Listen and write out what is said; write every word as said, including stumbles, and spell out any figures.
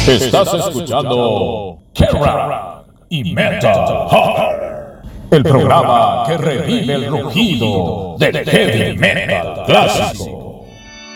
Estás escuchando Kerrang y Metal Hammer, el programa que revive el rugido del heavy metal clásico.